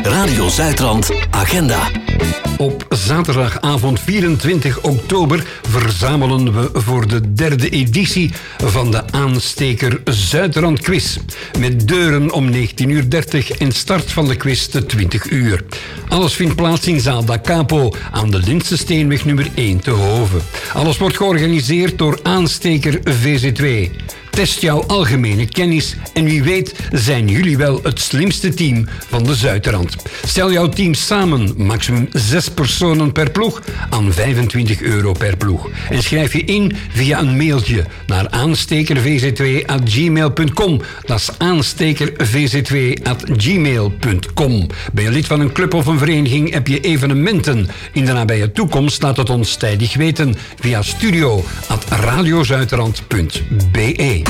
Radio Zuidrand Agenda. Op zaterdagavond 24 oktober verzamelen we voor de derde editie van de Aansteker Zuidrand Quiz. Met deuren om 19:30 en start van de quiz te 20 uur. Alles vindt plaats in zaal Da Capo aan de Lindsesteenweg nummer 1 te Hoven. Alles wordt georganiseerd door Aansteker VZ2. Test jouw algemene kennis en wie weet zijn jullie wel het slimste team van de Zuidrand. Stel jouw team samen, maximum 6 personen per ploeg, aan €25 per ploeg. En schrijf je in via een mailtje naar aanstekervz2@gmail.com. Dat is aanstekervz2@gmail.com. Ben je lid van een club of een vereniging, heb je evenementen in de nabije toekomst, laat het ons tijdig weten via studio@radiozuidrand.be.